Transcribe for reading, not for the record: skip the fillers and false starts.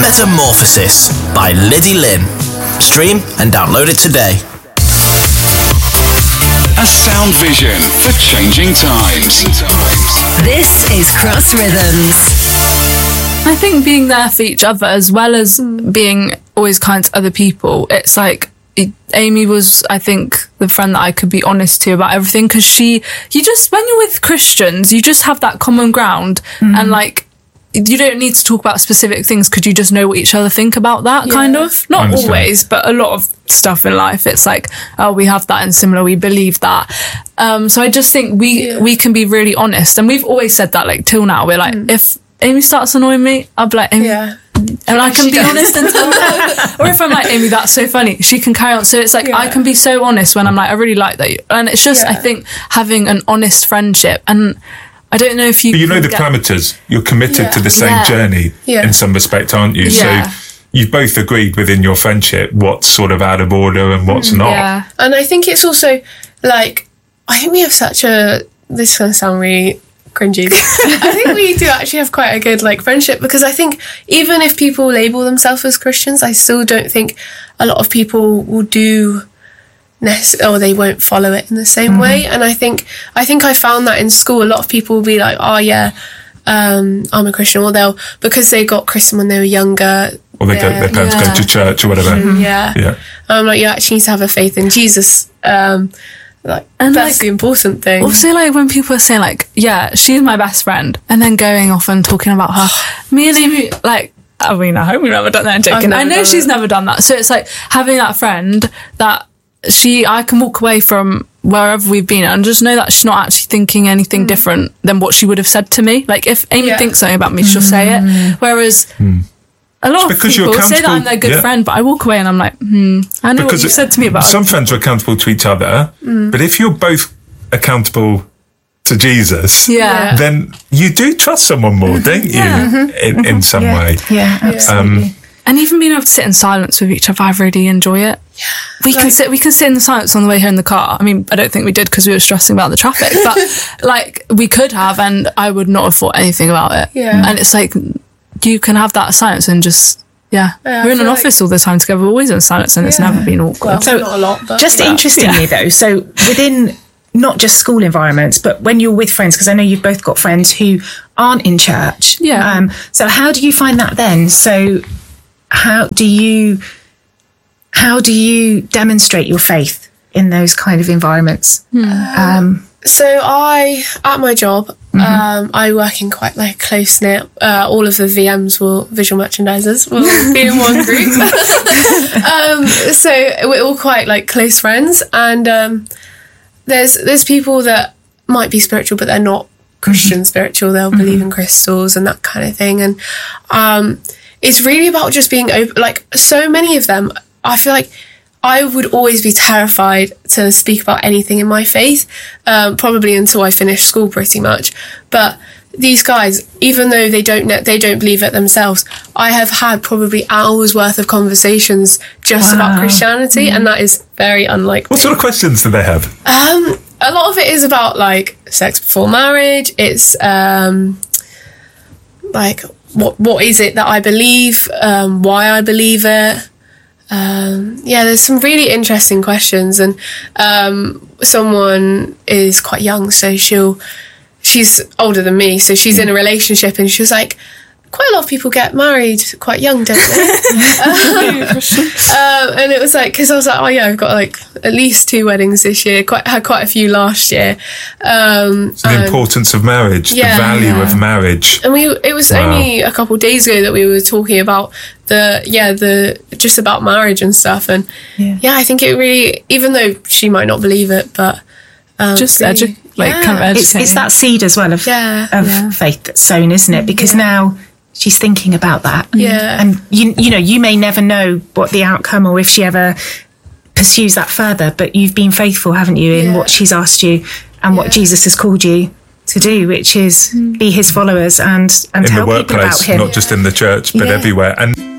Metamorphosis by Liddy Lynn. Stream and download it today. A sound vision for changing times. This is Cross Rhythms. I think being there for each other, as well as being always kind to other people, it's like Amy was, I think, the friend that I could be honest to about everything, because when you're with Christians, you just have that common ground, and like, you don't need to talk about specific things because you just know what each other think about that, kind of. Not always, but a lot of stuff in life, it's like, oh, we have that and similar, we believe that. So I just think we can be really honest, and we've always said that, like, till now. We're like, if Amy starts annoying me, I'll be like, Amy, and I can be honest and tell her. Or if I'm like, Amy, that's so funny, she can carry on. So it's like, I can be so honest when I'm like, I really like that. And it's just, I think, having an honest friendship, and I don't know if you... But you know the parameters. You're committed to the same journey in some respect, aren't you? So you've both agreed within your friendship what's sort of out of order and what's not. Yeah. And I think it's also, like, I think we have such a... This is going to sound really cringy. I think we do actually have quite a good, like, friendship, because I think even if people label themselves as Christians, I still don't think a lot of people will do... or they won't follow it in the same way. And I think I found that in school, a lot of people will be like, oh yeah, I'm a Christian, or they'll, because they got Christian when they were younger, or their parents go to church or whatever. I'm like, you actually need to have a faith in Jesus, and that's like, the important thing. Also, like, when people are saying, like, yeah, she's my best friend, and then going off and talking about her, me and Amy, like, I mean, I hope we've never done that. I'm joking. I know she's never done that. So it's like having that friend that I can walk away from wherever we've been and just know that she's not actually thinking anything different than what she would have said to me. Like, if Amy thinks something about me, she'll say it. Whereas a lot of people say that I'm their good friend, but I walk away and I'm like, I know what you said to me about some friends are accountable to each other, but if you're both accountable to Jesus, then you do trust someone more, don't you? In some way. Yeah, absolutely. And even being able to sit in silence with each other, I really enjoy it. We can sit in the silence on the way here in the car. I mean, I don't think we did because we were stressing about the traffic, but like, we could have, and I would not have thought anything about it. And it's like, you can have that silence and just, we're in an office all the time together, we're always in silence, and it's never been awkward. Well, so not a lot, but just interestingly though, so within not just school environments, but when you're with friends, because I know you've both got friends who aren't in church. So how do you find that then? So how do you demonstrate your faith in those kind of environments? So at my job, I work in quite like close knit. All of the visual merchandisers will be in one group. So we're all quite like close friends, and there's people that might be spiritual, but they're not Christian spiritual. They'll believe in crystals and that kind of thing, and it's really about just being open. Like, so many of them, I feel like I would always be terrified to speak about anything in my faith, probably until I finished school pretty much. But these guys, even though they don't believe it themselves, I have had probably hours worth of conversations just about Christianity, and that is very unlikely. What sort of questions do they have? A lot of it is about like sex before marriage. It's like, what is it that I believe, why I believe it. There's some really interesting questions, and someone is quite young, so she's older than me, so she's in a relationship, and she was like, quite a lot of people get married quite young, don't they? And it was like, because I was like, oh yeah, I've got like at least 2 weddings this year, had quite a few last year. So the importance of marriage, the value of marriage. And it was only a couple of days ago that we were talking about the just about marriage and stuff, and I think it really, even though she might not believe it, but just kind of educating. It's that seed as well of faith that's sown, isn't it? Because now she's thinking about that. And you may never know what the outcome, or if she ever pursues that further, but you've been faithful, haven't you, in what she's asked you and what Jesus has called you to do, which is be his followers and in tell the people about workplace, him. not just in the church, but everywhere. And